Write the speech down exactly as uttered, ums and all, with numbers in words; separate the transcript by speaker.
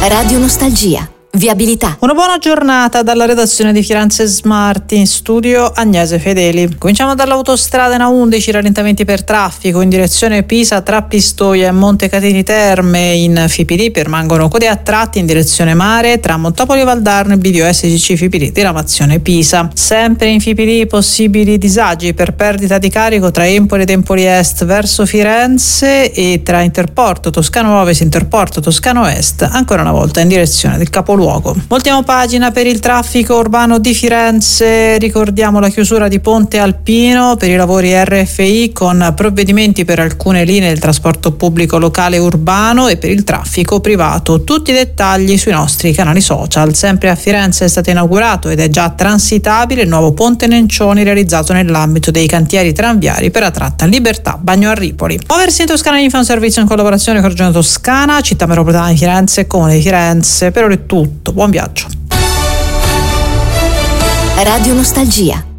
Speaker 1: Radio Nostalgia. Viabilità.
Speaker 2: Una buona giornata dalla redazione di Firenze Smart, in studio Agnese Fedeli. Cominciamo dall'autostrada N A undici, rallentamenti per traffico in direzione Pisa tra Pistoia e Montecatini Terme. In Fipili permangono code a tratti in direzione mare tra Montopoli Valdarno e B V O S C C Fipili diramazione Pisa. Sempre in Fipili possibili disagi per perdita di carico tra Empoli ed Empoli Est verso Firenze e tra Interporto Toscano Ovest e Interporto Toscano Est, ancora una volta in direzione del capoluogo. Voltiamo pagina per il traffico urbano di Firenze. Ricordiamo la chiusura di Ponte Alpino per i lavori R F I con provvedimenti per alcune linee del trasporto pubblico locale urbano e per il traffico privato. Tutti i dettagli sui nostri canali social. Sempre a Firenze è stato inaugurato ed è già transitabile il nuovo Ponte Nencioni realizzato nell'ambito dei cantieri tranviari per la tratta Libertà Bagno a Ripoli. Muoversi in Toscana gli fa un servizio in collaborazione con Regione Toscana, Città Metropolitana di Firenze e Comune di Firenze. Per ora è tutto. Buon viaggio.
Speaker 1: Radio Nostalgia.